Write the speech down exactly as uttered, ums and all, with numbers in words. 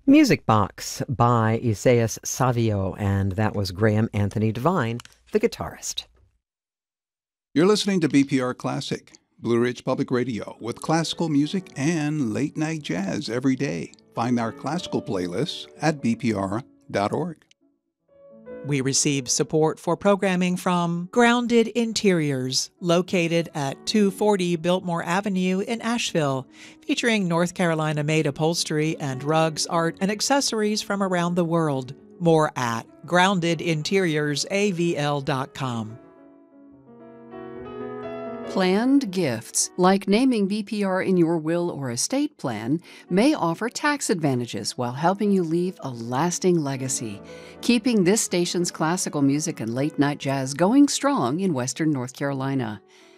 Music Box by Isaias Savio, and that was Graham Anthony Devine, the guitarist. You're listening to B P R Classic, Blue Ridge Public Radio, with classical music and late-night jazz every day. Find our classical playlists at b p r dot org. We receive support for programming from Grounded Interiors, located at two forty Biltmore Avenue in Asheville, featuring North Carolina-made upholstery and rugs, art, and accessories from around the world. More at grounded interiors a v l dot com. Planned gifts, like naming B P R in your will or estate plan, may offer tax advantages while helping you leave a lasting legacy, keeping this station's classical music and late-night jazz going strong in Western North Carolina.